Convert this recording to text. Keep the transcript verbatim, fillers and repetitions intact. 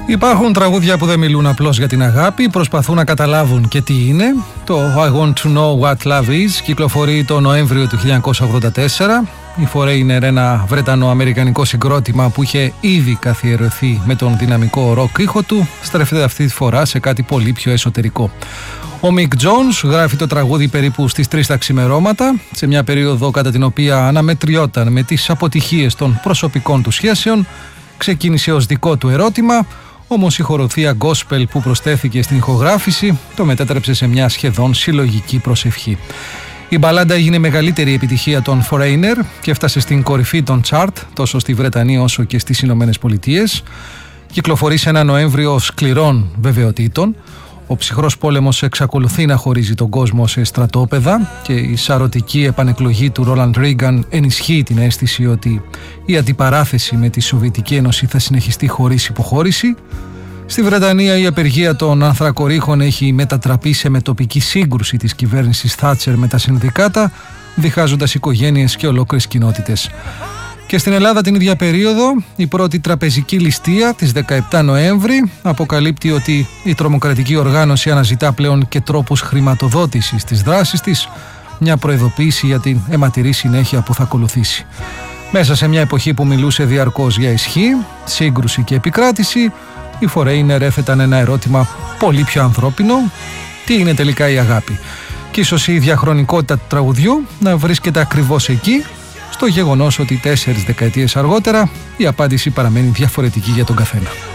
Υπάρχουν τραγούδια που δεν μιλούν απλώς για την αγάπη, προσπαθούν να καταλάβουν και τι είναι. Το I Want to Know What Love Is κυκλοφορεί το Νοέμβριο του χίλια εννιακόσια ογδόντα τέσσερα. Η Foreigner, ένα βρετανο-αμερικανικό συγκρότημα που είχε ήδη καθιερωθεί με τον δυναμικό ροκ ήχο του, στρέφεται αυτή τη φορά σε κάτι πολύ πιο εσωτερικό. Ο Mick Jones γράφει το τραγούδι περίπου στις τρεις τα ξημερώματα, σε μια περίοδο κατά την οποία αναμετριόταν με τις αποτυχίες των προσωπικών του σχέσεων. Ξεκίνησε ως δικό του ερώτημα, όμως η χοροθεία gospel που προσθέθηκε στην ηχογράφηση το μετέτρεψε σε μια σχεδόν συλλογική προσευχή. Η μπαλάντα έγινε μεγαλύτερη επιτυχία των Foreigner και έφτασε στην κορυφή των chart τόσο στη Βρετανία όσο και στις Ηνωμένες Πολιτείες. Κυκλοφορεί σε ένα Νοέμβριο σκληρών βεβαιοτήτων. Ο ψυχρός πόλεμος εξακολουθεί να χωρίζει τον κόσμο σε στρατόπεδα και η σαρωτική επανεκλογή του Ρόλαντ Ρίγκαν ενισχύει την αίσθηση ότι η αντιπαράθεση με τη Σοβιετική Ένωση θα συνεχιστεί χωρίς υποχώρηση. Στη Βρετανία η απεργία των ανθρακορίχων έχει μετατραπεί σε μετοπική σύγκρουση της κυβέρνησης Θάτσερ με τα συνδικάτα, διχάζοντας οικογένειες και ολόκληρες κοινότητες. Και στην Ελλάδα την ίδια περίοδο η πρώτη τραπεζική ληστεία της δεκαεπτά Νοέμβρη αποκαλύπτει ότι η τρομοκρατική οργάνωση αναζητά πλέον και τρόπους χρηματοδότησης της δράσης της, μια προειδοποίηση για την αιματηρή συνέχεια που θα ακολουθήσει. Μέσα σε μια εποχή που μιλούσε διαρκώς για ισχύ, σύγκρουση και επικράτηση, οι Foreigner έθεταν ένα ερώτημα πολύ πιο ανθρώπινο: τι είναι τελικά η αγάπη? Και ίσως η διαχρονικότητα του τραγουδιού να βρίσκεται ακριβώς εκεί, στο γεγονός ότι τέσσερις δεκαετίες αργότερα η απάντηση παραμένει διαφορετική για τον καθένα.